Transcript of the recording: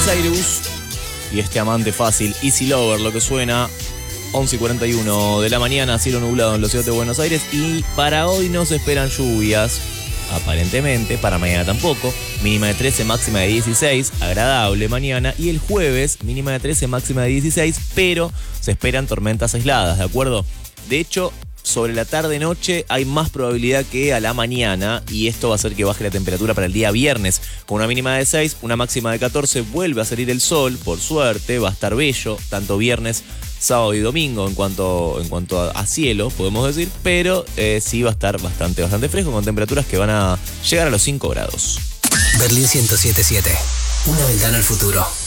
Cyrus y este amante fácil, Easy Lover, lo que suena. 11:41 de la mañana, cielo nublado en la ciudad de Buenos Aires. Y para hoy no se esperan lluvias, aparentemente. Para mañana tampoco. Mínima de 13, máxima de 16. Agradable mañana. Y el jueves, mínima de 13, máxima de 16. Pero se esperan tormentas aisladas, ¿de acuerdo? De hecho, sobre la tarde-noche hay más probabilidad que a la mañana, y esto va a hacer que baje la temperatura para el día viernes, con una mínima de 6, una máxima de 14, vuelve a salir el sol, por suerte, va a estar bello, tanto viernes, sábado y domingo en cuanto a cielo, podemos decir, pero sí va a estar bastante fresco, con temperaturas que van a llegar a los 5 grados. Berlín 107.7, una ventana al futuro.